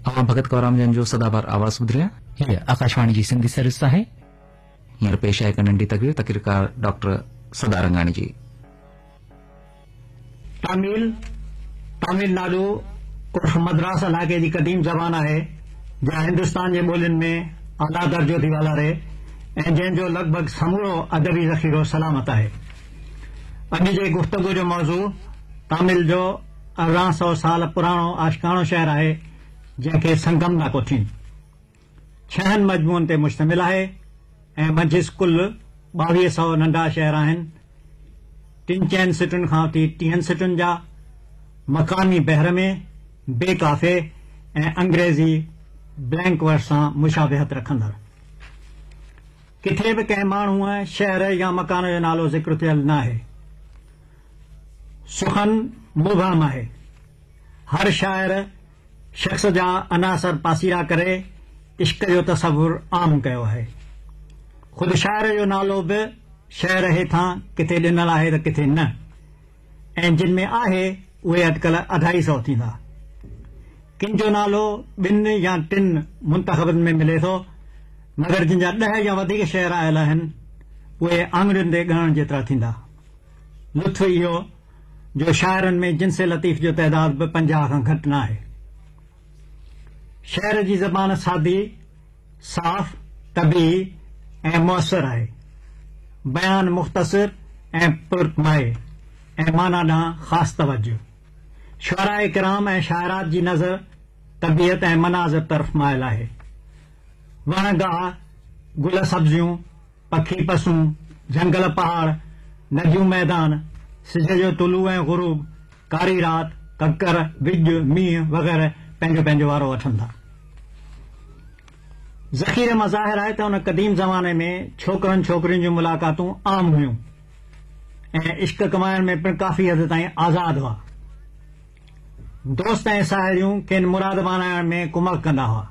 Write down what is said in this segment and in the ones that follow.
अवां भगत कौराम जन जो सदाबार आवाज़ ॿुध रहिया। हीअ आकाशवाणी जी सिंधी सर्विस आहे। हींअर पेश आहे हिक नंढी तकरीर तकरीरकार डॉक्टर सदा रंगाणी जी। तमिलनाडु उर्फ मद्रास इलाके जी क़दीम ज़बान आहे जंहिं हिंदुस्तान जे ॿोलियुनि में आला दर्जो थी वाधारे ऐं जंहिंजो लॻभॻि समूरो अदबी ज़ख़ीरो सलामत आहे। अॼु जे गुफ़्तगू जो मौज़ू तमिल जो 1800 साल पुराणो आशिकाणो शहर आहे जंहिंखे संगम था कोठीन। 6 मजमूअनि ते मुश्तमिल आहे ऐं मंझिस कुल 2200 नंढा शहर आहिनि। 3 सिटुनि खां वठी 30 सिटुनि जा मकानी बहर में बेकाफ़े ऐं अंग्रेज़ी ब्लैंक वर्ड सां मुशाबिहत रखंदड़। किथे बि कंहिं माण्हूअ शहर या मकान जो नालो ज़िक्र थियल न आहे। सुखन मुबहम आहे। हर शाइर शख़्स जा अनासर पासीरा करे इश्क जो तसवुर आम कयो आहे। ख़ुदि शाइर जो नालो बि शहर हेठां किथे ॾिनल आहे त किथे न, ऐं जिन में आहे उहे अॼुकल्ह 250 थींदा। किन जो नालो 2 या 3 मुंतख़बनि में मिले थो, मगर जिन जा 10 या वधीक शहर आयल आहिनि उहे आङुरियुनि ते ॻणण जेतिरा थींदा। लुत्फ़ इहो जो शाइरनि में जिन्से लतीफ़ जो तइदाद बि 50 खां घटि न आहे। शहर जी ज़बान सादी, साफ़, तबी ऐं मुअसर आहे। बयान मुख़्तसिर ऐं पुरमाए ऐं माना ॾांहुं ख़ासि तवज्जो। शुअराए किराम ऐं शाइरात जी नज़र तबियत ऐं मनाज़र तरफ़ माइल आहे। वण गाह, गुल सब्जियूं, पखी पसूं, झंगल पहाड़, नदियूं मैदान, सिज जो तुलू ऐं ग़ुरूब, कारी रात, ककर, विज, मींहुं वग़ैरह पंहिंजो पंहिंजो वारो वठनि था। ज़ख़ीरे मां ज़ाहिर आहे त उन क़दीम ज़माने में छोकिरनि छोकिरियुनि जूं मुलाक़ातूं आम हुयूं ऐं इश्क कमाइण में पिणु काफ़ी हद ताईं आज़ाद हुआ। दोस्त ऐं साहेड़ियूं खेनि मुराद बणाइण में कुमक कंदा हुआ।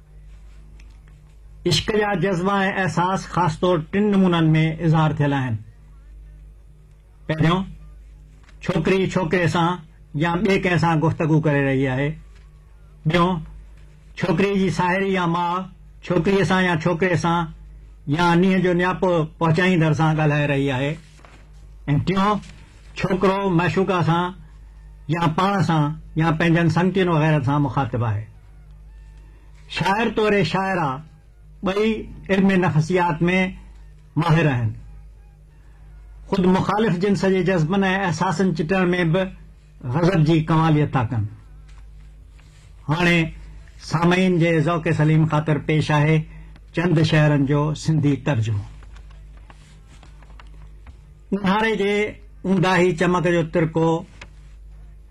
इश्क जा जज़्बा ऐं अहसास ख़ासि तौर 3 नमूननि में इज़हार थियल आहिनि। पहिरियों, छोकिरी छोकिरे सां या ॿिए कंहिं सां गुफ़्तगू करे रही आहे। ॿियों, छोकिरी जी साहेड़ी या माउ छोकिरीअ सां या छोकिरे सां या नीह जो नियापो पहुचाईंदड़ सां ॻाल्हाए रही आहे। ऐं टियों, छोकिरो मशूका सां या पाण सां या पंहिंजनि संगतियुनि वग़ैरह सां मुख़ातिब आहे। शाइर तौरे शाइरा ॿई इल्म नफ़सियात में माहिर आहिनि। ख़ुदि मुख़ालिफ़ जिन्स जे जज़्बनि ऐं अहसासनि चिटण में बि ग़ज़ब जी कमालियत था कनि। हाणे सामईन जे ज़ौक़ सलीम ख़ातिर पेश आहे चंद शहरनि जो सिंधी तर्जुमो। ऊन्हारे जे ऊंदाही चमक जो तिरको